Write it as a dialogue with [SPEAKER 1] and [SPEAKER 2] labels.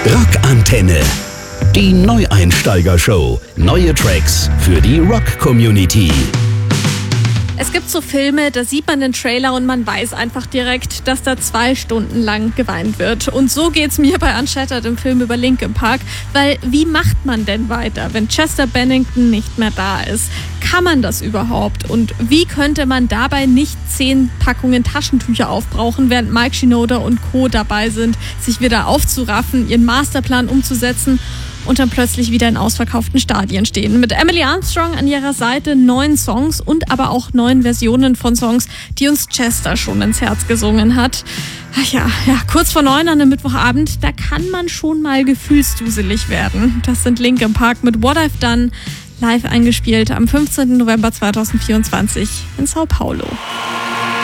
[SPEAKER 1] Rockantenne. Die Neueinsteiger-Show. Neue Tracks für die Rock-Community.
[SPEAKER 2] Es gibt so Filme, da sieht man den Trailer und man weiß einfach direkt, dass da 2 Stunden lang geweint wird. Und so geht's mir bei Unshattered, im Film über Linkin Park. Weil wie macht man denn weiter, wenn Chester Bennington nicht mehr da ist? Kann man das überhaupt? Und wie könnte man dabei nicht 10 Packungen Taschentücher aufbrauchen, während Mike Shinoda und Co. dabei sind, sich wieder aufzuraffen, ihren Masterplan umzusetzen und dann plötzlich wieder in ausverkauften Stadien stehen. Mit Emily Armstrong an ihrer Seite 9 Songs und aber auch 9 Versionen von Songs, die uns Chester schon ins Herz gesungen hat. Ach ja, kurz vor 9 an einem Mittwochabend, da kann man schon mal gefühlsduselig werden. Das sind Linkin Park mit What I've Done, live eingespielt am 15. November 2024 in Sao Paulo.